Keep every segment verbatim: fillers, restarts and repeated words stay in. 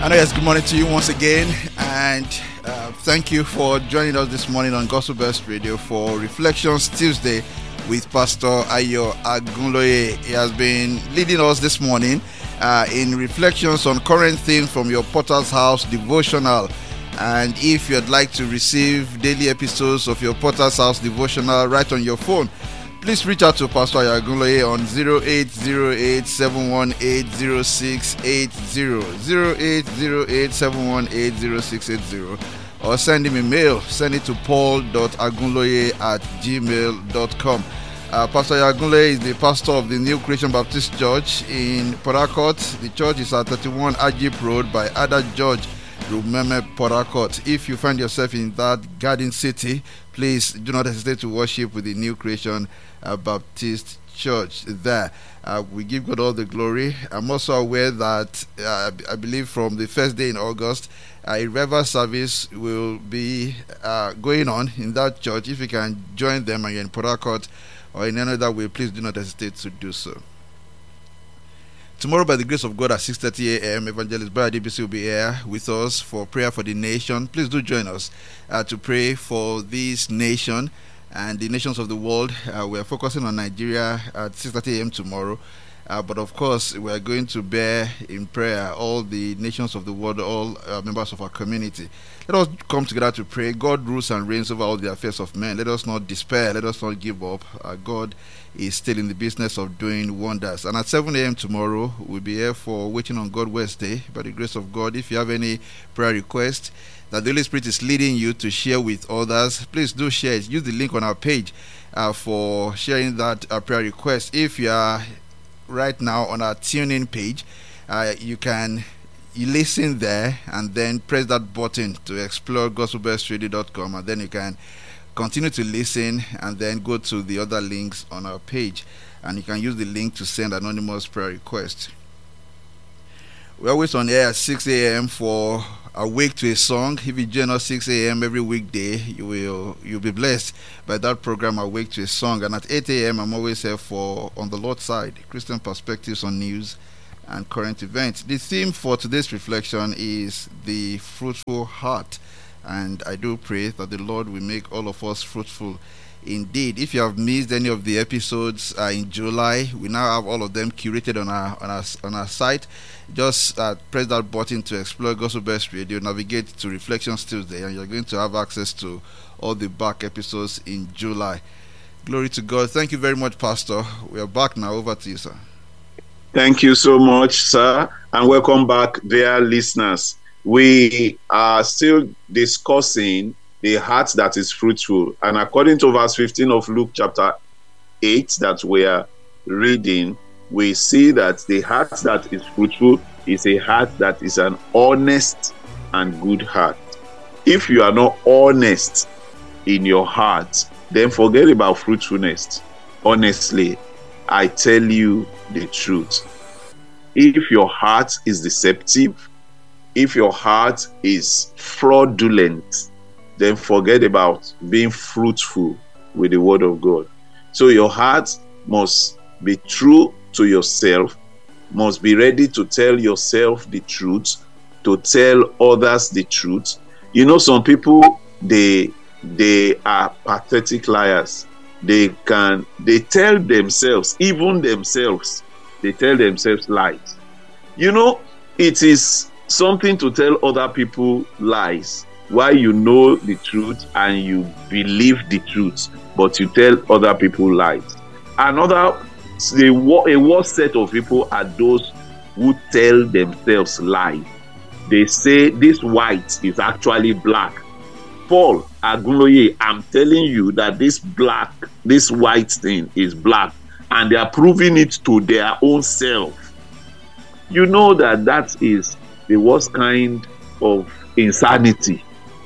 And yes, good morning to you once again, and uh, thank you for joining us this morning on Gospel Best Radio for Reflections Tuesday with Pastor Ayo Agunloye. He has been leading us this morning uh, in reflections on current themes from your Potter's House devotional. And if you'd like to receive daily episodes of your Potter's House devotional right on your phone, please reach out to Pastor Ayo Agunloye on zero eight zero eight, seven one eight, zero six eight zero, zero eight zero eight, seven one eight, zero six eight zero, or send him a mail. Send it to paul dot agunloye at gmail dot com. Uh, Pastor Ayo Agunloye is the pastor of the New Creation Baptist Church in Port Harcourt. The church is at thirty-one Ajip Road by Ada George Rumeme, Port Harcourt. If you find yourself in that garden city, please do not hesitate to worship with the New Creation uh, Baptist Church there. Uh, we give God all the glory. I'm also aware that uh, I believe from the first day in August, uh, a revival service will be uh, going on in that church. If you can join them again in Port Harcourt or in any other way, please do not hesitate to do so. Tomorrow, by the grace of God, at six thirty a.m., Evangelist Brad D B C will be here with us for prayer for the nation. Please do join us uh, to pray for this nation and the nations of the world. Uh, we are focusing on Nigeria at six thirty a.m. tomorrow. Uh, but of course, we are going to bear in prayer all the nations of the world, all uh, members of our community. Let us come together to pray. God rules and reigns over all the affairs of men. Let us not despair. Let us not give up. Uh, God is still in the business of doing wonders. And at seven a.m. tomorrow, we'll be here for Waiting on God Wednesday. By the grace of God, if you have any prayer request that the Holy Spirit is leading you to share with others, please do share it. Use the link on our page uh, for sharing that uh, prayer request. If you are right now on our tune-in page, uh, you can you listen there and then press that button to explore gospel best radio dot com, and then you can continue to listen and then go to the other links on our page, and you can use the link to send anonymous prayer requests. We're always on air at six a.m. for Awake to a Song. If you join us six a.m. every weekday, you will you'll be blessed by that program, Awake to a Song. And at eight a.m. I'm always here for On the Lord's Side, Christian perspectives on news and current events. The theme for today's reflection is the fruitful heart, and I do pray that the Lord will make all of us fruitful indeed. If you have missed any of the episodes uh, in July, we now have all of them curated on our on our on our site. Just uh, press that button to explore Gospel Best Radio, navigate to Reflections Tuesday, and you're going to have access to all the back episodes in July. Glory to God. Thank you very much, Pastor. We are back now. Over to you, sir. Thank you so much, sir, and welcome back, dear listeners. We are still discussing the heart that is fruitful, and according to verse fifteen of Luke chapter eight that we are reading, we see that the heart that is fruitful is a heart that is an honest and good heart. If you are not honest in your heart, then forget about fruitfulness. Honestly, I tell you the truth. If your heart is deceptive, if your heart is fraudulent, then forget about being fruitful with the word of God. So your heart must be true to yourself, must be ready to tell yourself the truth, to tell others the truth. You know, some people, they they are pathetic liars. They can they tell themselves, even themselves, they tell themselves lies. You know, it is something to tell other people lies while you know the truth and you believe the truth, but you tell other people lies. Another a, a worse set of people are those who tell themselves lies. They say this white is actually black. Paul Agunloye, I'm telling you that this black, this white thing is black, and they are proving it to their own self. You know that that is the worst kind of insanity.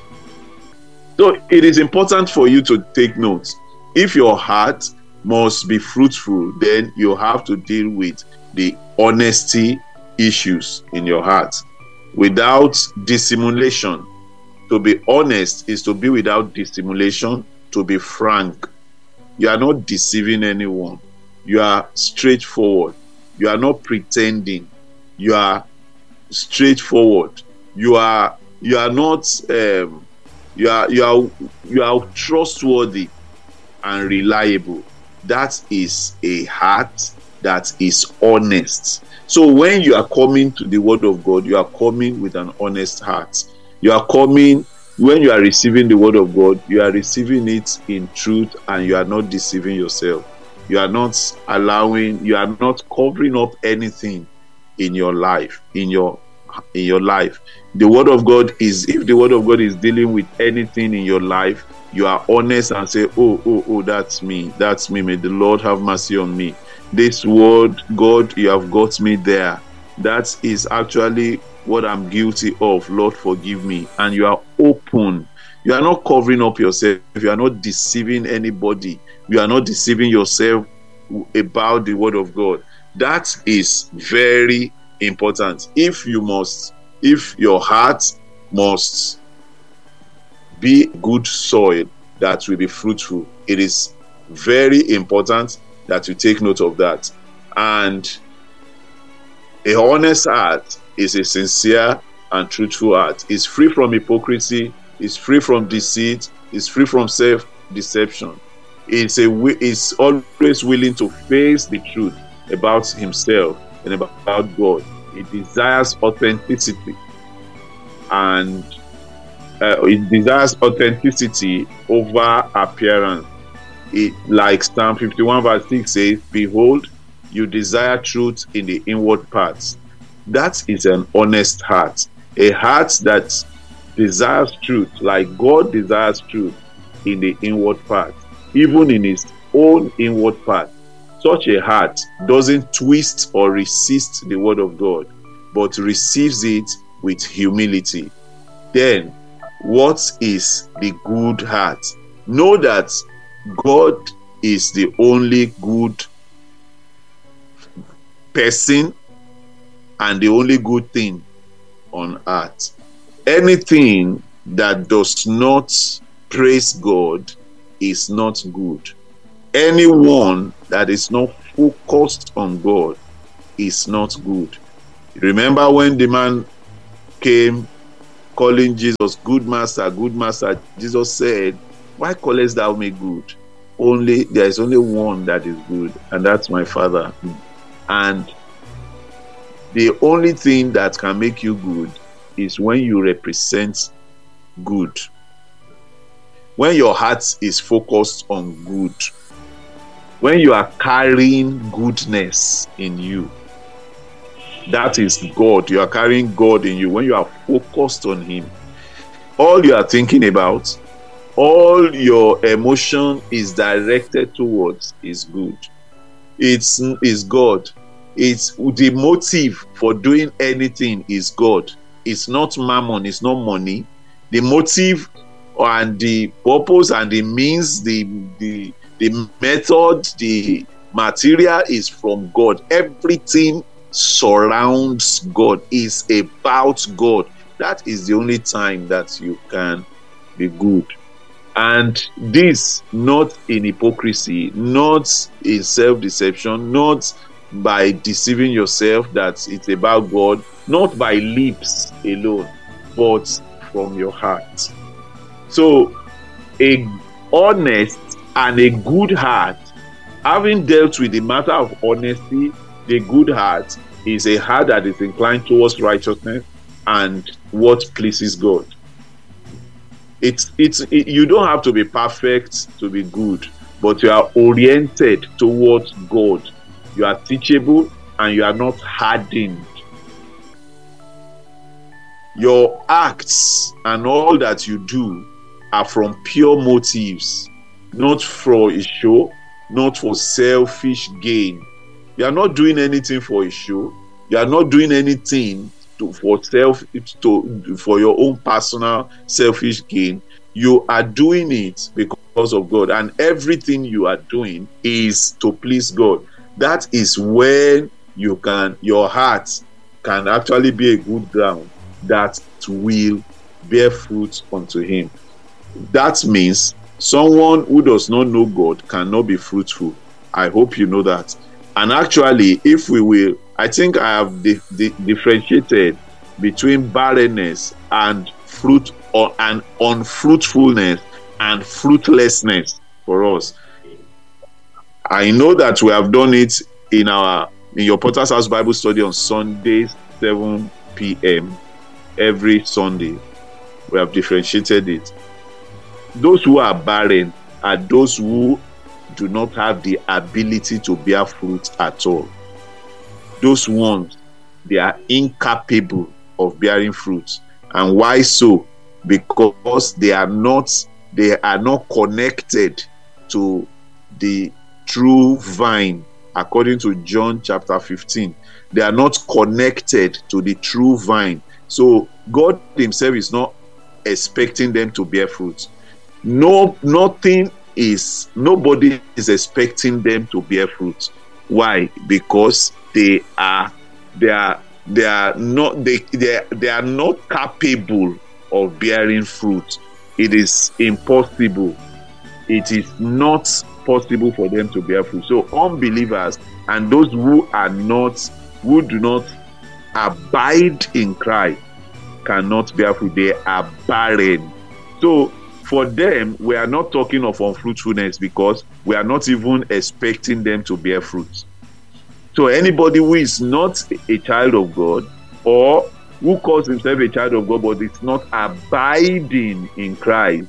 So it is important for you to take notes. If your heart must be fruitful, then you have to deal with the honesty issues in your heart without dissimulation. To be honest is to be without dissimulation, to be frank. You are not deceiving anyone. You are straightforward. You are not pretending. You are straightforward. You are you are not um, you are you are you are trustworthy and reliable. That is a heart that is honest. So when you are coming to the word of God, you are coming with an honest heart. You are coming, when you are receiving the word of God, you are receiving it in truth, and you are not deceiving yourself. You are not allowing, you are not covering up anything in your life, in your in your life. The word of God is, if the word of God is dealing with anything in your life, you are honest and say, oh, oh, oh, that's me, that's me. May the Lord have mercy on me. This word, God, you have got me there. That is actually what I'm guilty of. Lord, forgive me. And you are open. You are not covering up yourself. You are not deceiving anybody. You are not deceiving yourself about the word of God. That is very important. If you must, if your heart must be good soil that will be fruitful, it is very important that you take note of that. And a honest heart is a sincere and truthful heart. It's free from hypocrisy, it's free from deceit, it's free from self-deception. It's a it's always willing to face the truth about himself and about God. It desires authenticity, and uh, it desires authenticity over appearance. It, like Psalm fifty-one verse six says, behold, you desire truth in the inward parts. That is an honest heart, a heart that desires truth, like God desires truth in the inward part, even in his own inward part. Such a heart doesn't twist or resist the word of God, but receives it with humility. Then, what is the good heart? Know that God is the only good person and the only good thing on earth. Anything that does not praise God is not good. Anyone that is not focused on God is not good. Remember when the man came calling Jesus, good master, good master, Jesus said, why callest thou me good? Only there is only one that is good, and that's my Father. And the only thing that can make you good is when you represent good. When your heart is focused on good. When you are carrying goodness in you. That is God. You are carrying God in you. When you are focused on him. All you are thinking about, all your emotion is directed towards is good. It's is God. It's the motive for doing anything is God. It's not mammon, it's not money. The motive and the purpose and the means, the the the method, the material is from God. Everything surrounds God, is about God. That is the only time that you can be good. And this not in hypocrisy, not in self-deception, not by deceiving yourself that it's about God, not by lips alone, but from your heart. So a honest and a good heart, having dealt with the matter of honesty, the good heart is a heart that is inclined towards righteousness and what pleases God. It's it's it, you don't have to be perfect to be good, but you are oriented towards God. You are teachable and you are not hardened. Your acts and all that you do are from pure motives, not for a show, not for selfish gain. You are not doing anything for a show. You are not doing anything to, for self to for your own personal selfish gain. You are doing it because of God, and everything you are doing is to please God. That is when you can, your heart can actually be a good ground that will bear fruit unto him. That means someone who does not know God cannot be fruitful. I hope you know that. And actually, if we will, I think I have di- di- differentiated between barrenness and fruit, or and unfruitfulness and fruitlessness for us. I know that we have done it in our in your Potter's House Bible study on Sundays, seven p.m. every Sunday. We have differentiated it. Those who are barren are those who do not have the ability to bear fruit at all. Those ones, they are incapable of bearing fruit. And why so? Because they are not they are not connected to the true vine, according to John chapter fifteen. They are not connected to the true vine. So God himself is not expecting them to bear fruit. No, nothing is, nobody is expecting them to bear fruit. Why? Because they are, they are, they are not, they, they, they are not capable of bearing fruit. It is impossible. It is not possible for them to bear fruit. So unbelievers and those who are not, who do not abide in Christ cannot bear fruit. They are barren. So for them, we are not talking of unfruitfulness because we are not even expecting them to bear fruit. So anybody who is not a child of God, or who calls himself a child of God but is not abiding in Christ,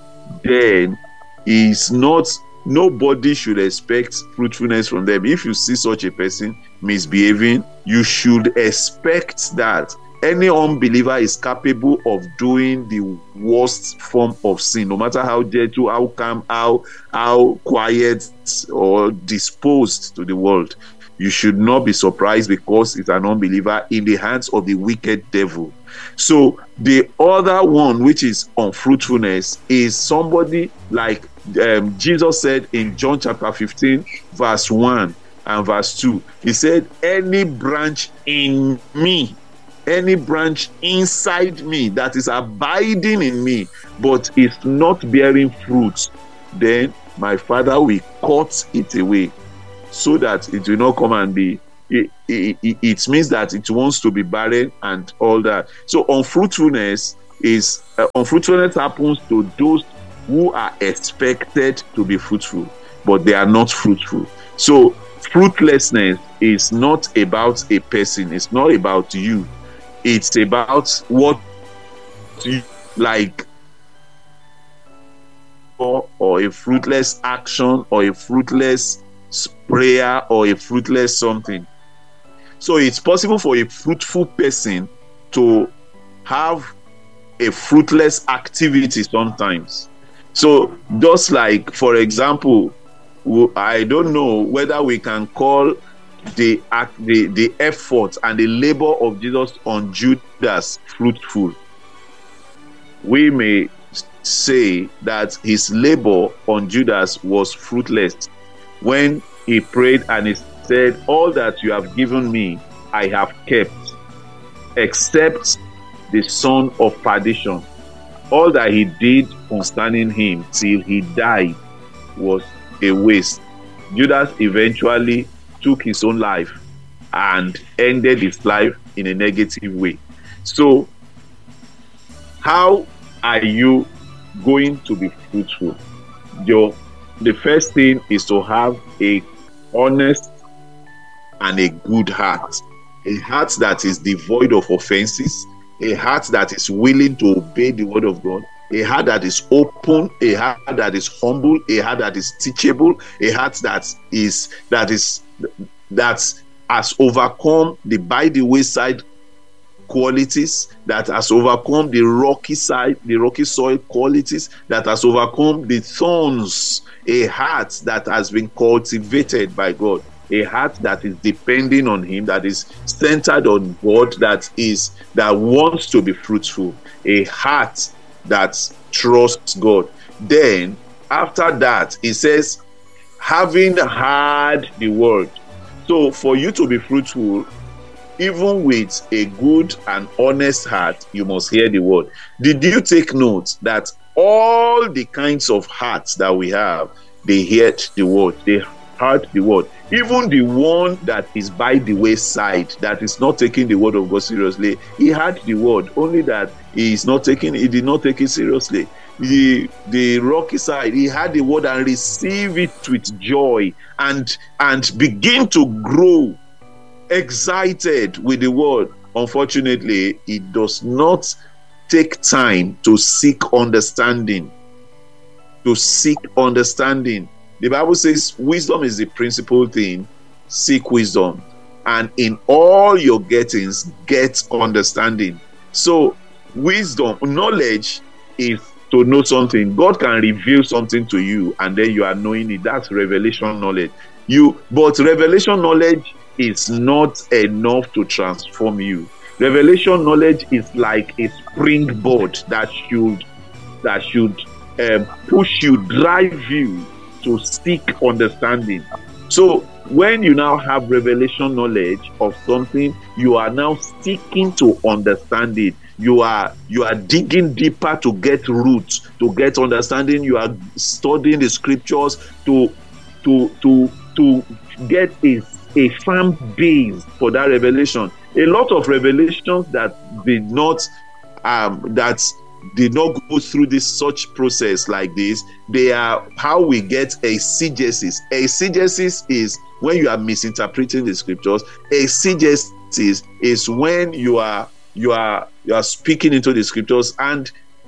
then is not, nobody should expect fruitfulness from them. If you see such a person misbehaving, you should expect that. Any unbeliever is capable of doing the worst form of sin, no matter how gentle, how calm, how how quiet or disposed to the world. You should not be surprised because it's an unbeliever in the hands of the wicked devil. So the other one, which is unfruitfulness, is somebody like um, Jesus said in John chapter fifteen, verse one and verse two. He said, any branch in me, any branch inside me that is abiding in me but is not bearing fruit, then my Father will cut it away, so that it will not come and be, it, it, it, it means that it wants to be barren and all that. So unfruitfulness is, uh, unfruitfulness happens to those who are expected to be fruitful, but they are not fruitful. So fruitlessness is not about a person, it's not about you. It's about what you like, or, or a fruitless action, or a fruitless prayer, or a fruitless something. So it's possible for a fruitful person to have a fruitless activity sometimes. So just like, for example, I don't know whether we can call the the the effort and the labor of Jesus on Judas fruitful. We may say that his labor on Judas was fruitless when he prayed and he said, all that you have given me I have kept, except the son of perdition. All that he did concerning him till he died was a waste. Judas eventually took his own life and ended his life in a negative way. So how are you going to be fruitful? Your, the first thing is to have a honest and a good heart, a heart that is devoid of offenses, a heart that is willing to obey the word of God, a heart that is open, a heart that is humble, a heart that is teachable, a heart that is that is that has overcome the by the wayside qualities, that has overcome the rocky side, the rocky soil qualities, that has overcome the thorns, a heart that has been cultivated by God, a heart that is depending on him, that is centered on God, that is that wants to be fruitful, a heart that trusts God. Then after that, it says, having heard the word. So for you to be fruitful, even with a good and honest heart, you must hear the word. Did you take note that all the kinds of hearts that we have, they heard the word, they heard the word. Even the one that is by the wayside, that is not taking the word of God seriously, he heard the word, only that he is not taking, he did not take it seriously. The the rocky side, he had the word and received it with joy, and and begin to grow excited with the word. Unfortunately, it does not take time to seek understanding. To seek understanding. The Bible says wisdom is the principal thing. Seek wisdom, and in all your gettings, get understanding. So wisdom, knowledge is to know something. God can reveal something to you, and then you are knowing it. That's revelation knowledge. You, but revelation knowledge is not enough to transform you. Revelation knowledge is like a springboard that should that should um, push you, drive you to seek understanding. So when you now have revelation knowledge of something, you are now seeking to understand it. You are you are digging deeper to get roots, to get understanding. You are studying the scriptures to to to to get a, a firm base for that revelation. A lot of revelations that did not um that did not go through this such process like this, they are how we get exegesis. Exegesis is when you are misinterpreting the scriptures. Exegesis is when you are you are you are speaking into the scriptures, and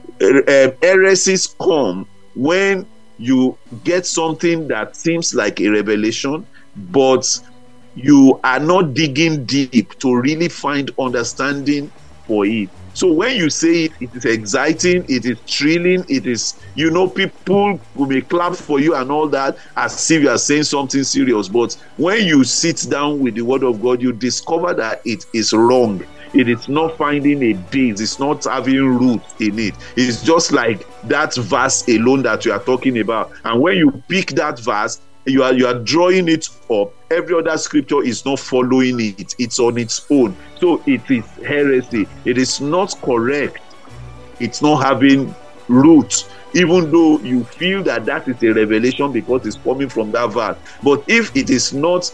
uh, heresies come when you get something that seems like a revelation, but you are not digging deep to really find understanding for it. So when you say it, it is exciting, it is thrilling, it is, you know, people will be clap for you and all that, as if you are saying something serious. But when you sit down with the word of God, you discover that it is wrong. It is not finding a base. It's not having roots in it. It's just like that verse alone that you are talking about. And when you pick that verse, you are you are drawing it up. Every other scripture is not following it. It's on its own. So it is heresy. It is not correct. It's not having roots, even though you feel that that is a revelation because it's coming from that verse. But if it is not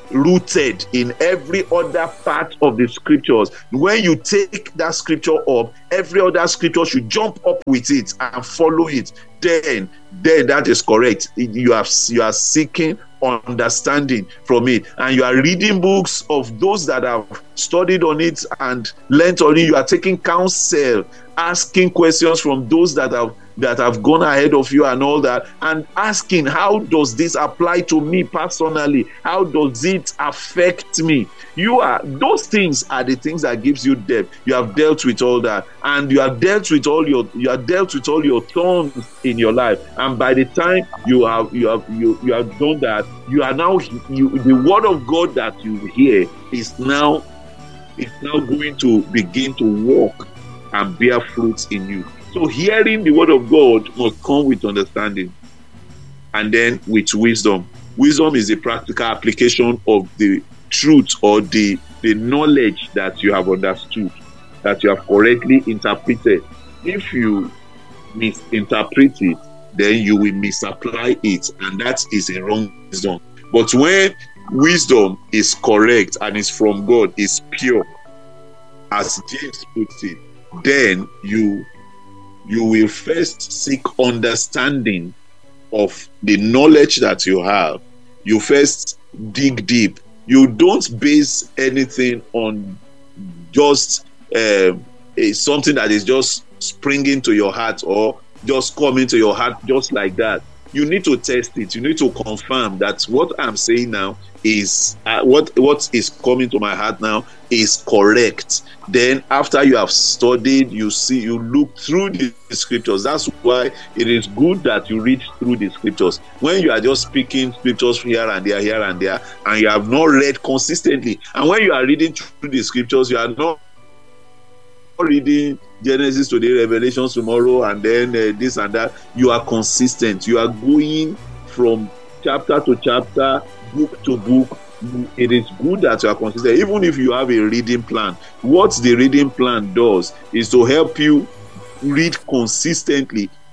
rooted in every other part of the scriptures, when you take that scripture up, every other scripture should jump up with it and follow it. Then, then that is correct. You are you are seeking understanding from it, and you are reading books of those that have studied on it and learned on it. You are taking counsel, asking questions from those that have that have gone ahead of you and all that, and asking, how does this apply to me personally? How does it affect me? You are those things are the things that gives you depth. You have dealt with all that, and you have dealt with all your you have dealt with all your thorns in your life. And by the time you have you have you, you have done that, you are now you the word of God that you hear is now is now going to begin to walk and bear fruits in you. So hearing the word of God must come with understanding, and then with wisdom. Wisdom is a practical application of the truth or the, the knowledge that you have understood, that you have correctly interpreted. If you misinterpret it, then you will misapply it, and that is a wrong wisdom. But when wisdom is correct and is from God, is pure, as James puts it, then you you will first seek understanding of the knowledge that you have. You first dig deep. You don't base anything on just uh, a, something that is just springing to your heart or just coming to your heart just like that. You need to test it. You need to confirm that what I'm saying now is uh, what what is coming to my heart now is correct. Then after you have studied, you see, you look through the scriptures. That's why it is good that you read through the scriptures. When you are just speaking scriptures here and there, here and there, and you have not read consistently, and when you are reading through the scriptures, you are not reading Genesis today, Revelations tomorrow, and then uh, this and that. You are consistent. You are going from chapter to chapter, book to book. It is good that you are consistent, even if you have a reading plan. What the reading plan does is to help you read consistently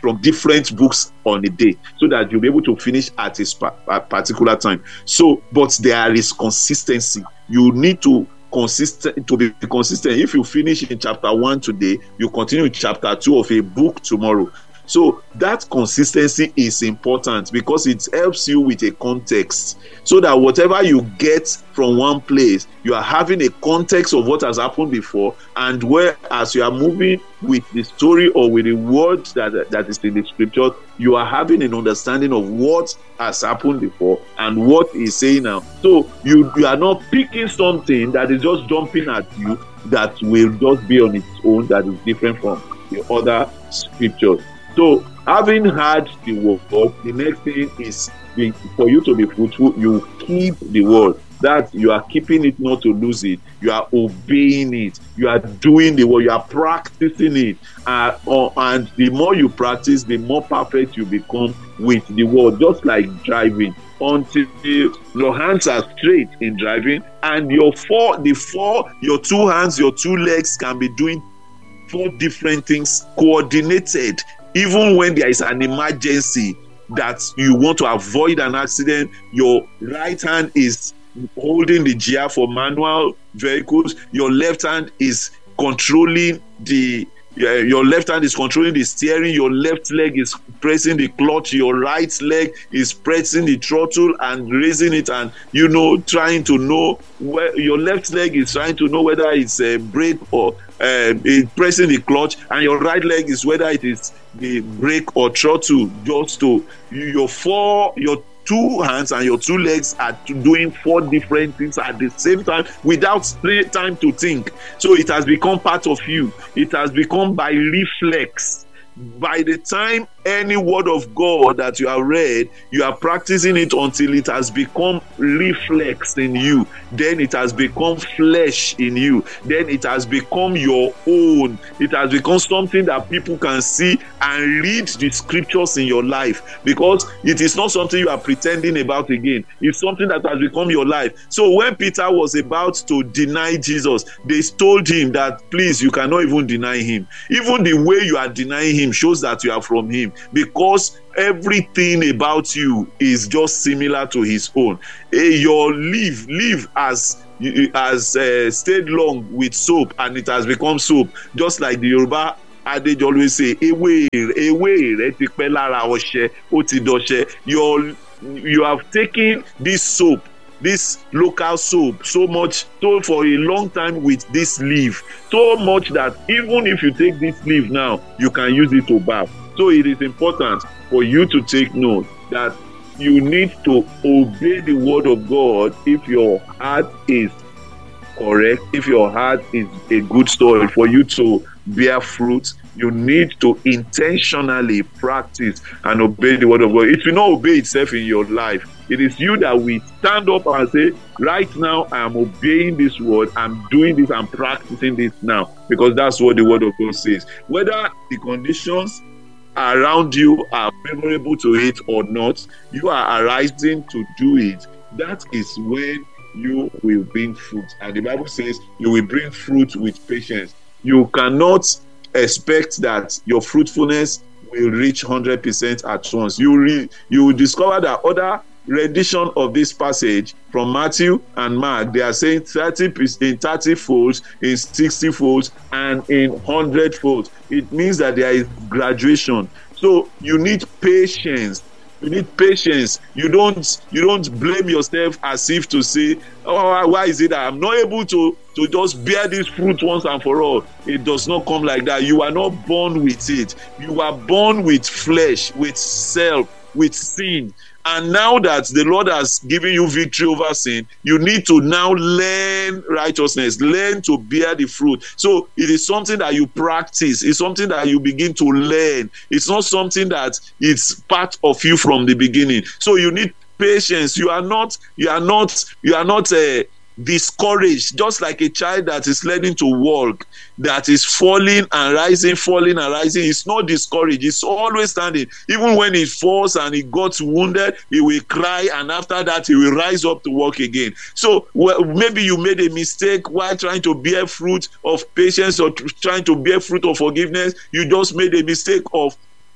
from different books on a day, so that you'll be able to finish at a, spa, a particular time. So, but there is consistency. You need to consistent to be consistent. If you finish in chapter one today, you continue chapter two of a book tomorrow. So that consistency is important, because it helps you with a context, so that whatever you get from one place, you are having a context of what has happened before, and where as you are moving with the story or with the word that, that is in the scripture, you are having an understanding of what has happened before and what he's saying now. So you, you are not picking something that is just jumping at you, that will just be on its own, that is different from the other scriptures. So, having heard the word, the next thing is the, for you to be fruitful, you keep the word. That you are keeping it, not to lose it. You are obeying it. You are doing the word. You are practicing it. Uh, uh, and the more you practice, the more perfect you become with the word. Just like driving, until your hands are straight in driving, and your four, the four, your two hands, your two legs can be doing four different things coordinated. Even when there is an emergency that you want to avoid an accident, your right hand is holding the gear for manual vehicles, your left hand is controlling the uh, your left hand is controlling the steering, your left leg is pressing the clutch, your right leg is pressing the throttle and raising it, and you know, trying to know where your left leg is trying to know whether it's a brake or uh, pressing the clutch, and your right leg is whether it is the brake or throttle. Just to your four your two hands and your two legs are doing four different things at the same time without time to think. So it has become part of you. It has become by reflex. By the time any word of God that you have read, you are practicing it until it has become reflex in you. Then it has become flesh in you. Then it has become your own. It has become something that people can see and read the scriptures in your life, because it is not something you are pretending about again. It's something that has become your life. So when Peter was about to deny Jesus, they told him that, please, you cannot even deny him. Even the way you are denying him shows that you are from him, because everything about you is just similar to his own. Your leaf leaf has has uh, stayed long with soap, and it has become soap, just like the Yoruba adage always say, ewe ewe re ti pe lara ose o ti dose. You you have taken this soap, this local soap, so much, so for a long time with this leaf, so much that even if you take this leaf now, you can use it to bath. So it is important for you to take note that you need to obey the word of God if your heart is correct, if your heart is a good soil for you to bear fruit. You need to intentionally practice and obey the word of God. It will not obey itself in your life. It is you that will stand up and say, right now I am obeying this word, I'm doing this, I'm practicing this now, because that's what the word of God says. Whether the conditions around you are favorable to it or not, you are arising to do it. That is when you will bring fruit. And the Bible says you will bring fruit with patience. You cannot expect that your fruitfulness will reach one hundred percent at once. You re, you will discover that other rendition of this passage from Matthew and Mark, they are saying thirty in thirty folds, in sixty folds, and in one hundred folds. It means that there is graduation. So you need patience. You need patience. You don't you don't blame yourself as if to say, oh, why is it that I'm not able to to just bear this fruit once and for all? It does not come like that. You are not born with it. You are born with flesh, with self, with sin. And now that the Lord has given you victory over sin, you need to now learn righteousness, learn to bear the fruit. So it is something that you practice. It's something that you begin to learn. It's not something that it's part of you from the beginning. So you need patience. You are not, you are not, you are not a, discouraged, just like a child that is learning to walk, that is falling and rising, falling and rising. It's not discouraged, it's always standing. Even when he falls and he got wounded, he will cry, and after that he will rise up to walk again. So well, maybe you made a mistake while trying to bear fruit of patience or trying to bear fruit of forgiveness. You just made a mistake of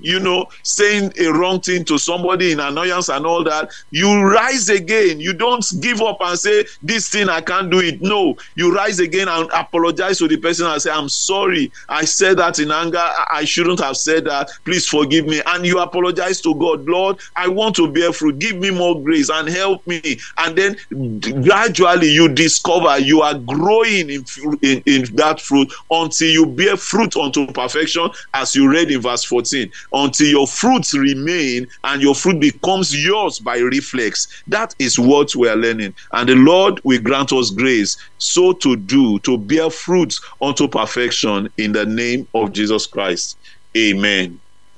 you know, saying a wrong thing to somebody in annoyance and all that, you rise again. You don't give up and say, this thing, I can't do it. No, you rise again and apologize to the person and say, I'm sorry. I said that in anger. I shouldn't have said that. Please forgive me. And you apologize to God. Lord, I want to bear fruit. Give me more grace and help me. And then gradually you discover you are growing in, in, in that fruit until you bear fruit unto perfection, as you read in verse fourteen, until your fruits remain and your fruit becomes yours by reflex. That is what we are learning. And the Lord will grant us grace so to do, to bear fruits unto perfection in the name of Jesus Christ. Amen.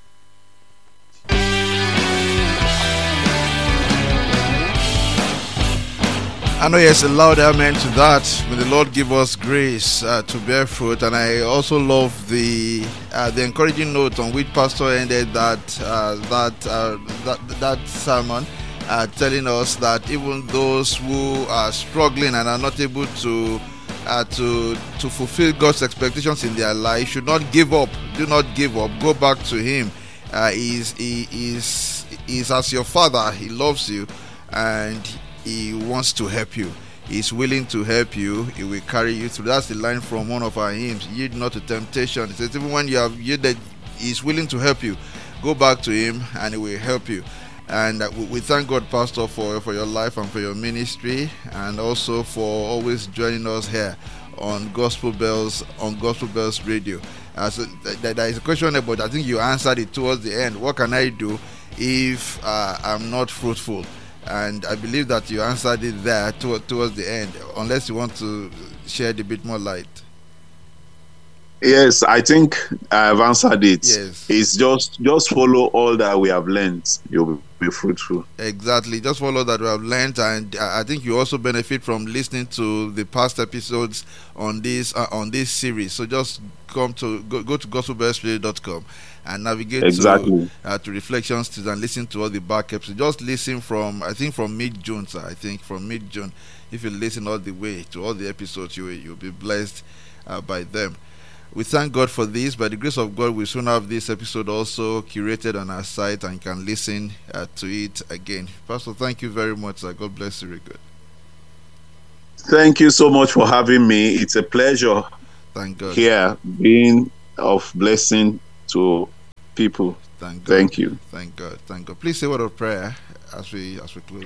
I know yes, a loud amen to that. May the Lord give us grace uh, to bear fruit. And I also love the uh, the encouraging note on which Pastor ended that uh, that, uh, that that sermon, uh, telling us that even those who are struggling and are not able to uh, to to fulfill God's expectations in their life should not give up. Do not give up. Go back to Him. Uh, he's, he is is as your Father. He loves you, and He wants to help you. He's willing to help you. He will carry you through. That's the line from one of our hymns. Yield not to temptation. It says even when you have yielded, He's willing to help you. Go back to Him and He will help you. And uh, we, we thank God, Pastor, for, for your life and for your ministry, and also for always joining us here on Gospel Bells on Gospel Bells Radio. Uh, so th- th- there is a question about, I think you answered it towards the end. What can I do if uh, I'm not fruitful? And I believe that you answered it there to, towards the end, unless you want to shed a bit more light. Yes, I think I've answered it. Yes. It's just just follow all that we have learned. You'll be fruitful. Exactly. Just follow that we have learned, and I think you also benefit from listening to the past episodes on this uh, on this series. So just come to go, go to gospel bells radio dot com and navigate exactly. to uh, to Reflections and listen to all the back episodes. Just listen from I think from mid June, sir. I think from mid June. If you listen all the way to all the episodes, you you'll be blessed uh, by them. We thank God for this. By the grace of God, we soon have this episode also curated on our site, and can listen uh, to it again. Pastor, thank you very much, sir. God bless you. Very good. Thank you so much for having me. It's a pleasure. Thank God. Here, being of blessing to people. Thank God. Thank you. Thank God. Thank God. Please say a word of prayer as we as we close.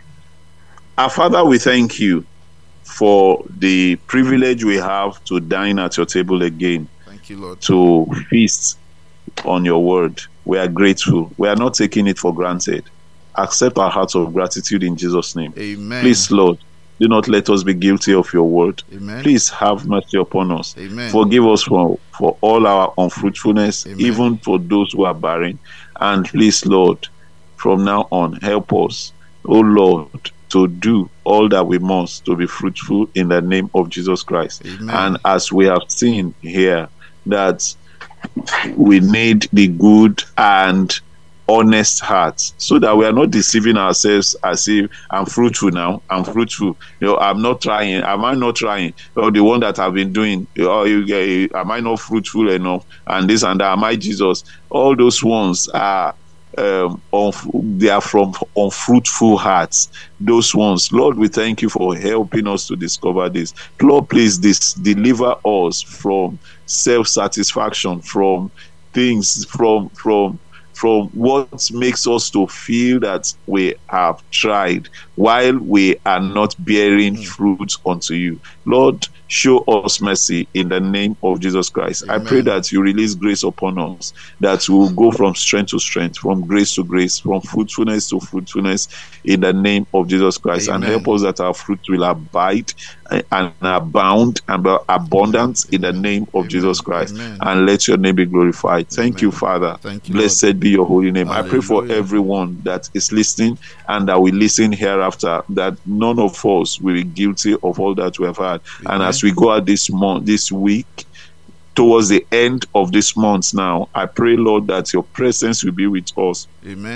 Our Father, we thank you for the privilege we have to dine at your table again. Thank you, Lord. To feast on your word. We are grateful. We are not taking it for granted. Accept our hearts of gratitude in Jesus' name. Amen. Please, Lord, do not let us be guilty of your word. Amen. Please have mercy upon us. Amen. Forgive us for, for all our unfruitfulness, Amen. even for those who are barren. And please, Lord, from now on, help us, oh Lord, to do all that we must to be fruitful in the name of Jesus Christ. Amen. And as we have seen here, that we need the good and honest hearts, so that we are not deceiving ourselves as if I'm fruitful now, I'm fruitful. You know, I'm not trying. Am I not trying? Or the one that I've been doing, oh, you, you, am I not fruitful enough? And this and that, am I Jesus? All those ones are Um, of, they are from unfruitful hearts. Those ones, Lord, we thank you for helping us to discover this. Lord, please this deliver us from self-satisfaction, from things, from from from what makes us to feel that we have tried while we are not bearing mm. fruit unto you. Lord, show us mercy in the name of Jesus Christ. Amen. I pray that you release grace upon us, that we will go from strength to strength, from grace to grace, from fruitfulness to fruitfulness in the name of Jesus Christ. Amen. And help us that our fruit will abide and abound and be abundant in the name of Amen. Jesus Christ. Amen. And let your name be glorified. Thank Amen. You, Father. Thank you, Blessed Lord. Be your holy name. Hallelujah. I pray for everyone that is listening and that will listen hereafter, that none of us will be guilty of all that we have had. Amen. And as we go out this month, this week, towards the end of this month now, I pray, Lord, that your presence will be with us. Amen.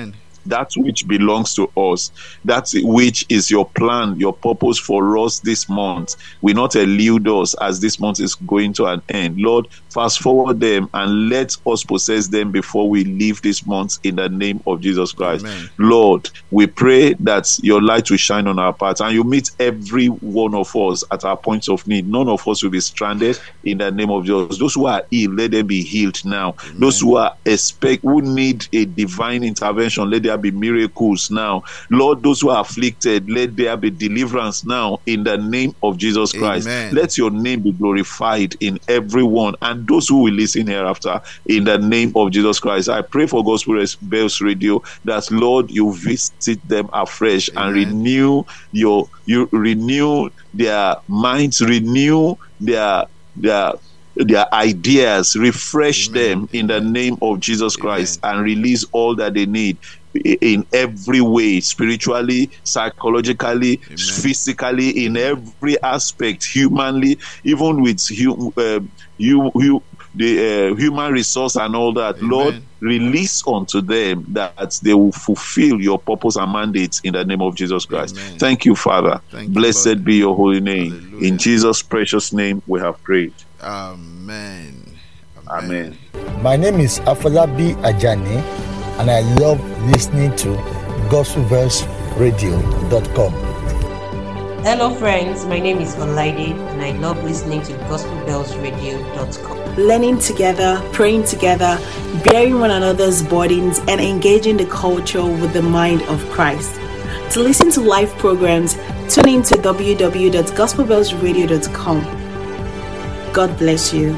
that which belongs to us, that which is your plan, your purpose for us this month, will not elude us as this month is going to an end. Lord, fast forward them and let us possess them before we leave this month in the name of Jesus Christ. Amen. Lord, we pray that your light will shine on our path and you meet every one of us at our points of need. None of us will be stranded in the name of Jesus. Those who are ill, let them be healed now. Amen. Those who are expect who need a divine intervention, let there be miracles now. Lord, those who are afflicted, let there be deliverance now in the name of Jesus Christ. Amen. Let your name be glorified in everyone and those who will listen hereafter in the name of Jesus Christ. I pray for Gospel Bells Radio that, Lord, you visit them afresh. Amen. And renew your you renew their minds, renew their their their ideas, refresh Amen. Them in the name of Jesus Christ. Amen. And release all that they need in every way, spiritually, psychologically, Amen. Physically, in every aspect, humanly, even with you, uh, you, you the uh, human resource and all that. Amen. Lord, release unto them that they will fulfill your purpose and mandates in the name of Jesus Christ. Amen. Thank you, Father. Thank Blessed you, be your holy name. Hallelujah. In Jesus' precious name we have prayed. Amen. Amen. Amen. My name is Afolabi Ajani, and I love listening to gospel bells radio dot com. Hello friends, my name is Olaide and I love listening to gospel bells radio dot com. Learning together, praying together, bearing one another's burdens, and engaging the culture with the mind of Christ. To listen to live programs, tune in to w w w dot gospel bells radio dot com. God bless you.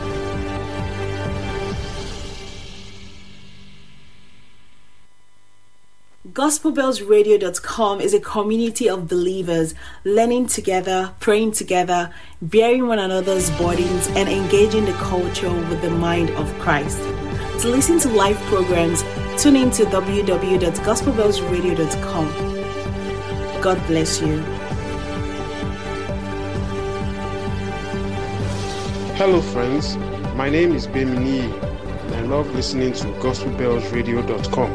gospel bells radio dot com is a community of believers learning together, praying together, bearing one another's burdens, and engaging the culture with the mind of Christ. To listen to live programs, tune in to w w w dot gospel bells radio dot com. God bless you. Hello friends, my name is Bemini and I love listening to gospel bells radio dot com.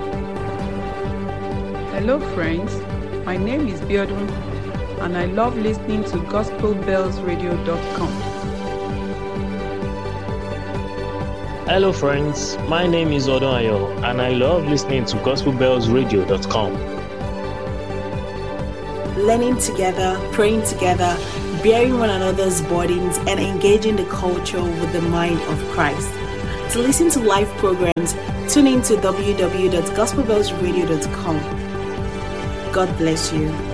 Hello friends, my name is Biodun and I love listening to gospel bells radio dot com. Hello friends, my name is Odonayo and I love listening to gospel bells radio dot com. Learning together, praying together, bearing one another's burdens, and engaging the culture with the mind of Christ. To listen to live programs, tune in to w w w dot gospel bells radio dot com. God bless you.